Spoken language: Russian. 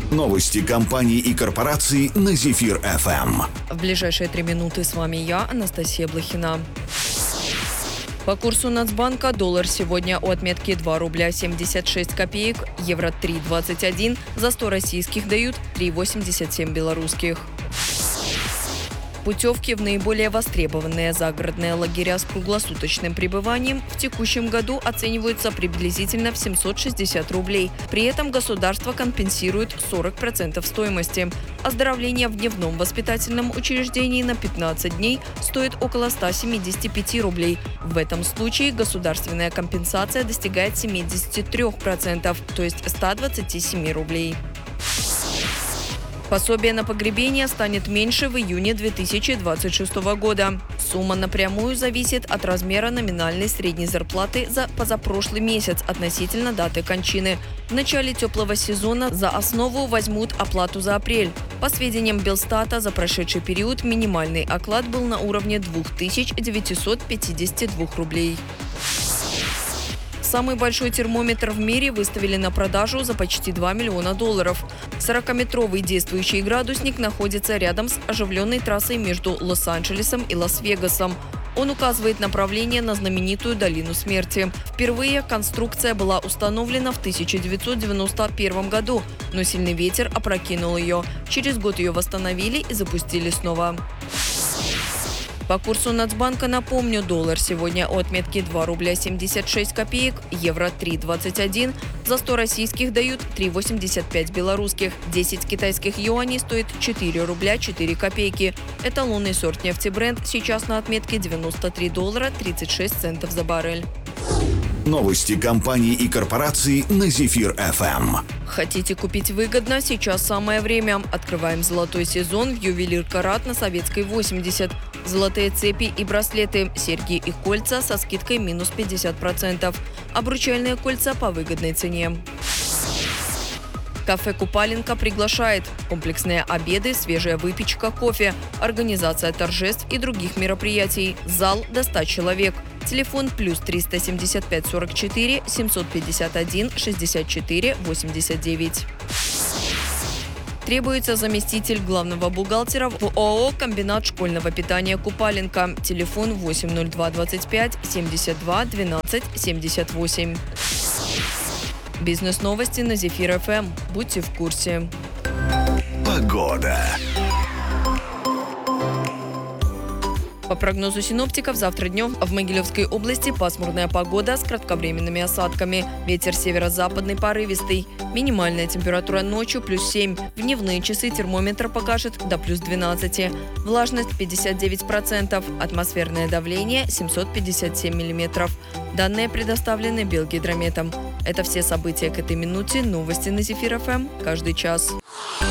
Новости компаний и корпораций на Зефир ФМ. В ближайшие 3 минуты с вами я, Анастасия Блохина. По курсу Нацбанка доллар сегодня у отметки 2 рубля 76 копеек, евро 3,21, за 100 российских дают 3,87 белорусских. Путевки в наиболее востребованные загородные лагеря с круглосуточным пребыванием в текущем году оцениваются приблизительно в 760 рублей. При этом государство компенсирует 40% стоимости. Оздоровление в дневном воспитательном учреждении на 15 дней стоит около 175 рублей. В этом случае государственная компенсация достигает 73%, то есть 127 рублей. Пособие на погребение станет меньше в июне 2026 года. Сумма напрямую зависит от размера номинальной средней зарплаты за позапрошлый месяц относительно даты кончины. В начале теплого сезона за основу возьмут оплату за апрель. По сведениям Белстата, за прошедший период минимальный оклад был на уровне 2952 рублей. Самый большой термометр в мире выставили на продажу за почти $2 миллиона. 40-метровый действующий градусник находится рядом с оживленной трассой между Лос-Анджелесом и Лас-Вегасом. Он указывает направление на знаменитую долину смерти. Впервые конструкция была установлена в 1991 году, но сильный ветер опрокинул ее. Через год ее восстановили и запустили снова. По курсу Нацбанка, напомню, доллар сегодня у отметки 2 рубля 76 копеек, евро 3,21, за 100 российских дают 3,85 белорусских, 10 китайских юаней стоит 4 рубля 4 копейки. Эталонный сорт нефти Brent сейчас на отметке $93 36 центов за баррель. Новости компаний и корпораций на Зефир ФМ. Хотите купить выгодно? Сейчас самое время. Открываем золотой сезон в ювелир «Карат» на Советской 80. Золотые цепи и браслеты, серьги и кольца со скидкой минус 50%. Обручальные кольца по выгодной цене. Кафе «Купаленко» приглашает. Комплексные обеды, свежая выпечка, кофе, организация торжеств и других мероприятий. Зал до 100 человек. Телефон + 375 44 751 64 89. Требуется заместитель главного бухгалтера в ООО «Комбинат школьного питания Купаленко». Телефон 802 25 72 12 78. Бизнес-новости на Зефир ФМ. Будьте в курсе. Погода. По прогнозу синоптиков, завтра днем в Могилевской области пасмурная погода с кратковременными осадками. Ветер северо-западный порывистый. Минимальная температура ночью +7. В дневные часы термометр покажет до +12. Влажность 59%. Атмосферное давление 757 миллиметров. Данные предоставлены Белгидрометом. Это все события к этой минуте. Новости на Зефир ФМ каждый час.